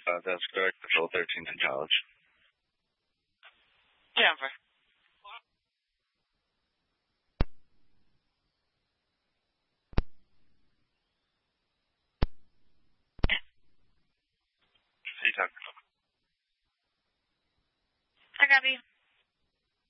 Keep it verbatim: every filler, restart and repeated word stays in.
Uh, that's correct. Phil thirteenth in college. Jennifer. Hey, Tucker. Hi, Gabby.